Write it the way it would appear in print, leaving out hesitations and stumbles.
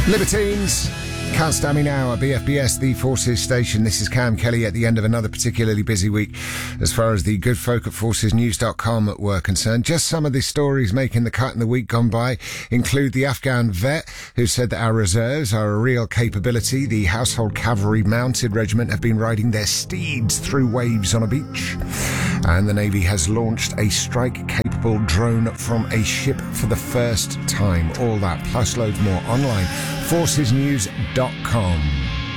Libertines, Can't Stand Me Now at BFBS, the Forces station. This is Cam Kelly at the end of another particularly busy week as far as the good folk at forcesnews.com were concerned. Just some of the stories making the cut in the week gone by include the Afghan vet who said that our reserves are a real capability. The Household Cavalry Mounted Regiment have been riding their steeds through waves on a beach. And the Navy has launched a strike-capable drone from a ship for the first time. All that, plus loads more, online, forcesnews.com.